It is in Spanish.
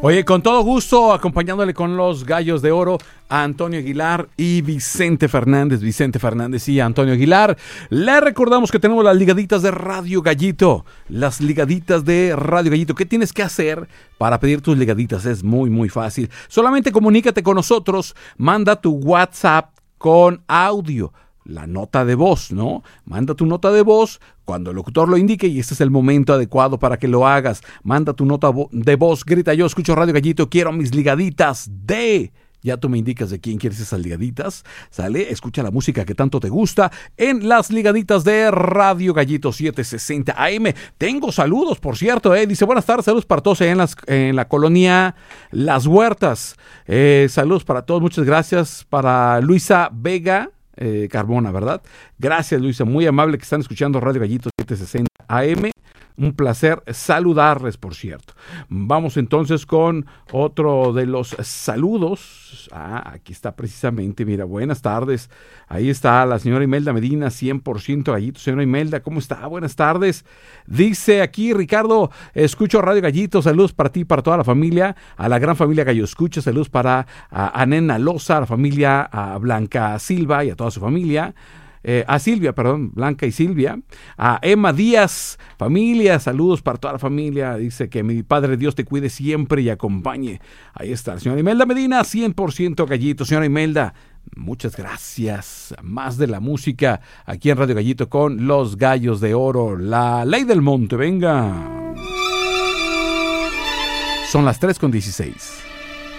Oye, con todo gusto, acompañándole con los gallos de oro a Antonio Aguilar y Vicente Fernández y Antonio Aguilar. Le recordamos que tenemos las ligaditas de Radio Gallito. Las ligaditas de Radio Gallito. ¿Qué tienes que hacer para pedir tus ligaditas? Es muy, muy fácil. Solamente comunícate con nosotros, manda tu WhatsApp con audio. La nota de voz, ¿no? Manda tu nota de voz cuando el locutor lo indique y este es el momento adecuado para que lo hagas. Manda tu nota de voz, grita: yo escucho Radio Gallito, quiero mis ligaditas de... Ya tú me indicas de quién quieres esas ligaditas, ¿sale? Escucha la música que tanto te gusta en las ligaditas de Radio Gallito 760 AM. Tengo saludos, por cierto, dice: buenas tardes, saludos para todos en la colonia Las Huertas. Saludos para todos, muchas gracias. Para Luisa Vega Carbona, ¿verdad? Gracias, Luisa, muy amable que están escuchando Radio Gallito 760 AM. Un placer saludarles, por cierto. Vamos entonces con otro de los saludos. Aquí está precisamente, mira, buenas tardes. Ahí está la señora Imelda Medina, 100% Gallito. Señora Imelda, ¿cómo está? Buenas tardes. Dice aquí Ricardo: escucho Radio Gallito, saludos para ti y para toda la familia, a la gran familia Gallo Escucha, saludos para a Nena Loza, a la familia a Blanca Silva y a toda su familia. A Silvia, perdón, Blanca y Silvia, a Emma Díaz, familia, saludos para toda la familia. Dice que mi Padre Dios te cuide siempre y acompañe. Ahí está la señora Imelda Medina, 100% Gallito. Señora Imelda, muchas gracias. Más de la música aquí en Radio Gallito con los gallos de oro. La ley del monte, venga. Son las 3:16.